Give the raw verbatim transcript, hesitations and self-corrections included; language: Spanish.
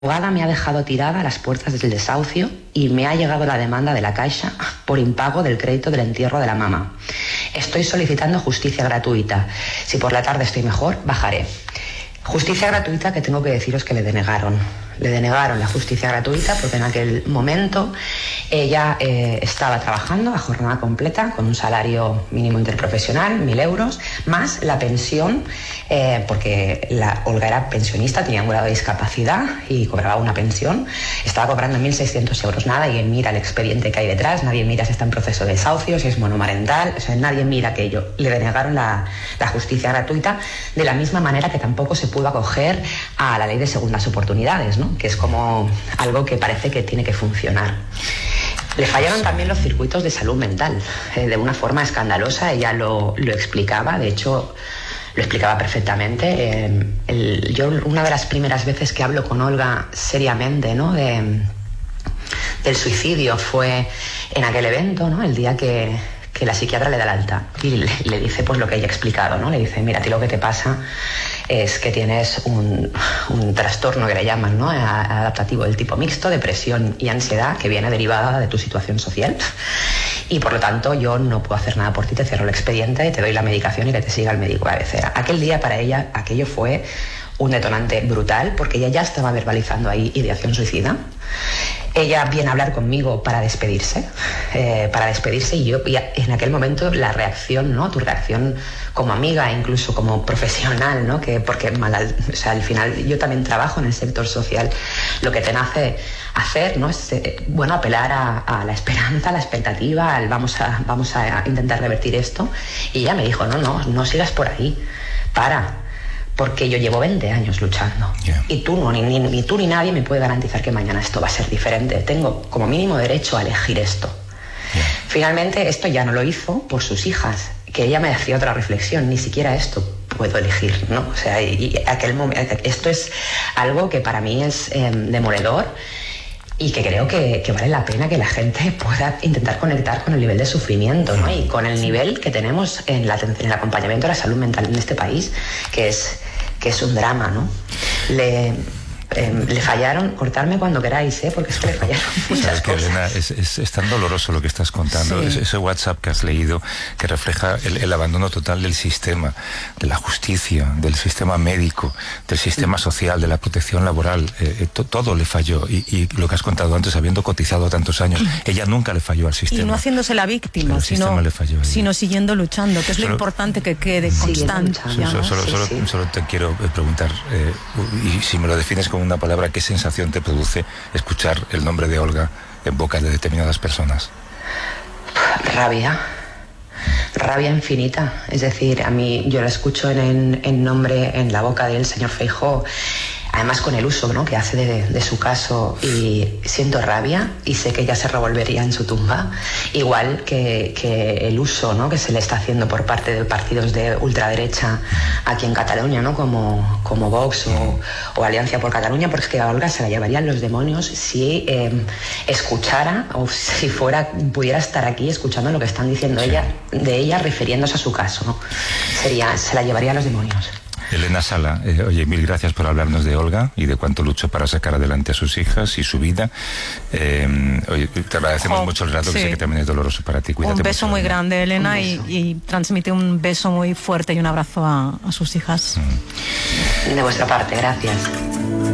La abogada me ha dejado tirada a las puertas del desahucio y me ha llegado la demanda de la Caixa por impago del crédito del entierro de la mama. Estoy solicitando justicia gratuita. Si por la tarde estoy mejor, bajaré. Justicia gratuita que tengo que deciros que le denegaron. Le denegaron la justicia gratuita porque en aquel momento ella eh, estaba trabajando a jornada completa con un salario mínimo interprofesional, mil euros, más la pensión, eh, porque la Olga era pensionista, tenía un grado de discapacidad y cobraba una pensión. Estaba cobrando mil seiscientos euros. Nadie mira el expediente que hay detrás, nadie mira si está en proceso de desahucio, si es monomarental, o sea, nadie mira aquello. Le denegaron la, la justicia gratuita de la misma manera que tampoco se pudo acoger a la ley de segundas oportunidades, ¿no? Que es como algo que parece que tiene que funcionar. Le fallaron también los circuitos de salud mental, eh, de una forma escandalosa. Ella lo, lo explicaba, de hecho lo explicaba perfectamente. Eh, el, yo una de las primeras veces que hablo con Olga seriamente, ¿no?, de, del suicidio fue en aquel evento, ¿no?, el día que, que la psiquiatra le da el alta y le, le dice pues lo que ella ha explicado, ¿no? Le dice, mira, a ti lo que te pasa es que tienes un, un trastorno que le llaman, ¿no?, adaptativo del tipo mixto, depresión y ansiedad, que viene derivada de tu situación social, y por lo tanto yo no puedo hacer nada por ti, te cierro el expediente y te doy la medicación y que te siga el médico de cabecera. Aquel día para ella aquello fue un detonante brutal, porque ella ya estaba verbalizando ahí ideación suicida. Ella viene a hablar conmigo para despedirse, eh, para despedirse y yo y en aquel momento la reacción, ¿no?, tu reacción como amiga, incluso como profesional, ¿no?, que porque mal, o sea, al final yo también trabajo en el sector social, lo que te nace hacer, ¿no?, es eh, bueno, apelar a, a la esperanza, a la expectativa, al vamos a, vamos a intentar revertir esto. Y ella me dijo, no, no, no sigas por ahí, para. Porque yo llevo veinte años luchando. Yeah. Y tú no, ni, ni, ni tú ni nadie me puede garantizar que mañana esto va a ser diferente. Tengo como mínimo derecho a elegir esto. Yeah. Finalmente esto ya no lo hizo por sus hijas, que ella me hacía otra reflexión, ni siquiera esto puedo elegir, ¿no? O sea, y, y aquel momento, esto es algo que para mí es eh, demoledor y que creo que, que vale la pena que la gente pueda intentar conectar con el nivel de sufrimiento, ¿no?, y con el nivel que tenemos en, la, en el acompañamiento a la salud mental en este país, que es, que es un drama, ¿no? Le... Eh, le fallaron, cortarme cuando queráis, ¿eh? Porque es que le fallaron muchas Sabes que, cosas. Elena, es, es, es tan doloroso lo que estás contando, sí. es, ese WhatsApp que has leído que refleja el, el abandono total del sistema, de la justicia, del sistema médico, del sistema social, de la protección laboral, eh, to, todo le falló y, y lo que has contado antes, habiendo cotizado tantos años, ella nunca le falló al sistema. Y no haciéndose la víctima, sino, le falló sino siguiendo luchando, que es solo, lo importante, que quede constante. Solo, solo, sí, solo, sí. solo te quiero preguntar, eh, y si me lo defines con una palabra, ¿qué sensación te produce escuchar el nombre de Olga en boca de determinadas personas? Rabia, rabia infinita. Es decir, a mí yo la escucho en, en nombre, en la boca del señor Feijóo, además con el uso, ¿no?, que hace de, de su caso, y siento rabia y sé que ella se revolvería en su tumba, igual que, que el uso, ¿no?, que se le está haciendo por parte de partidos de ultraderecha aquí en Cataluña, ¿no?, como, como Vox o, o Alianza por Cataluña, porque es que a Olga se la llevarían los demonios si eh, escuchara o si fuera pudiera estar aquí escuchando lo que están diciendo sí. ella de ella refiriéndose a su caso, ¿no? Sería, se la llevarían los demonios. Elena Sala, eh, oye, mil gracias por hablarnos de Olga y de cuánto luchó para sacar adelante a sus hijas y su vida. Eh, oye, te agradecemos oh, mucho el rato, sí. que sé que también es doloroso para ti. Cuídate un beso mucho, muy grande, Elena, y, y transmite un beso muy fuerte y un abrazo a, a sus hijas. Mm. De vuestra parte, gracias.